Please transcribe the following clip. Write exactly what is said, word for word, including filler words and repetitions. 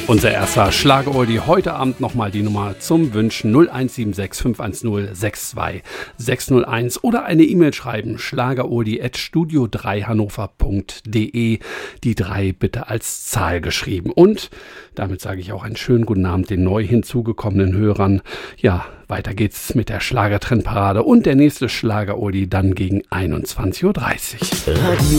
Unser erster Schlager-Oldie heute Abend nochmal die Nummer zum Wünschen null eins sieben sechs fünf eins null sechs zwei sechs null eins oder eine E-Mail schreiben schlageroldie at studio drei hannover punkt de, die drei bitte als Zahl geschrieben. Und damit sage ich auch einen schönen guten Abend den neu hinzugekommenen Hörern. Ja, weiter geht's mit der Schlagertrendparade und der nächste Schlager-Oldie dann gegen einundzwanzig Uhr dreißig. Radio